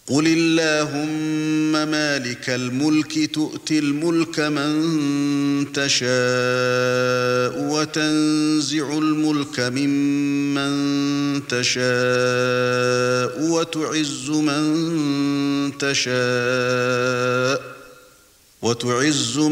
قُلِ اللَّهُمَّ مَالِكَ الْمُلْكِ تُؤْتِي الْمُلْكَ مَن تَشَاءُ وَتَنزِعُ الْمُلْكَ مِمَّن تَشَاءُ وَتُعِزُّ